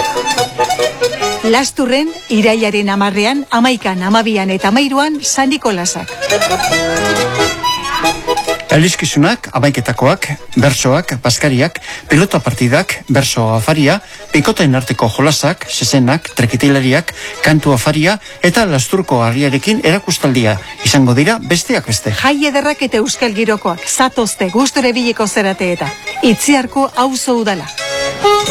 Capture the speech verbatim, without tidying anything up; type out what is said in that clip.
Lasturren, irailaren amarrean, amaikan, amabian eta amairuan, San Nikolasak. Elizkizunak, amaiketakoak, bersoak, baskariak, pelota partidak, berso afaria, pikoten arteko jolasak, sesenak, trekitilariak, kantu afaria eta lasturko harriarekin erakustaldia. Izango dira besteak beste. Jai ederrak eta euskal girokoak, zatozte gusture bileko zerate eta. Itziarko auzo udala.